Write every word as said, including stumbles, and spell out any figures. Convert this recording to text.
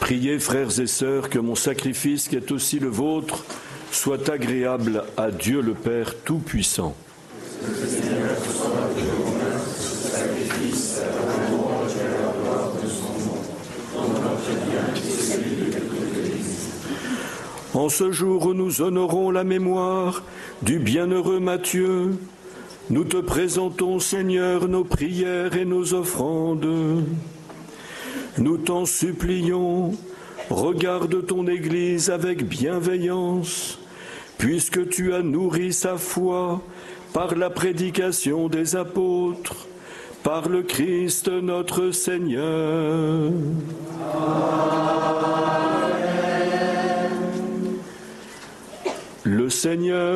Priez, frères et sœurs, que mon sacrifice, qui est aussi le vôtre, soit agréable à Dieu le Père Tout-Puissant. En ce jour où nous honorons la mémoire du bienheureux Matthieu, nous te présentons, Seigneur, nos prières et nos offrandes. Nous t'en supplions, regarde ton Église avec bienveillance, puisque tu as nourri sa foi par la prédication des apôtres, par le Christ notre Seigneur. Amen. Le Seigneur